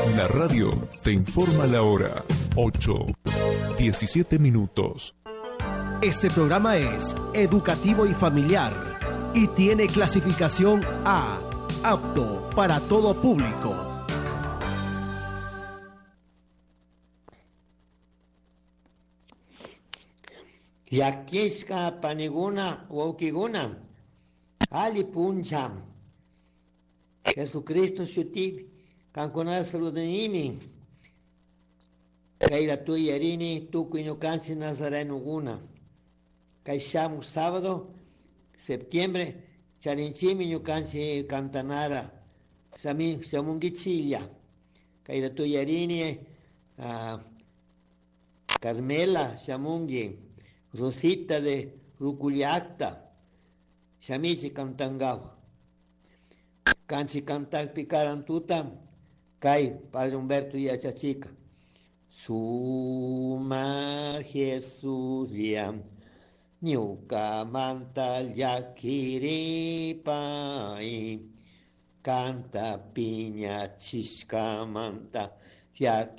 La radio te informa la hora. 8:17. Este programa es educativo y familiar y tiene clasificación A, apto para todo público. Yakishka paniguna waukiguna ali puncham Jesucristo shuti kankuna saludanimi kaira tu yarini tu kuinukansi nazareno guna kaishamu sábado septiembre charinchimi ñukansi cantanara sami samungichilla kaira tu yarini Carmela Shamungi Rosita de Ruculiacta, Shamichi Cantangao, Canchi Cantar Picarantuta, Kai, Padre Humberto y Achachica. Suma Jesús ya, Ñuka Mantal Yakiripai, Canta Piña Chisca Manta,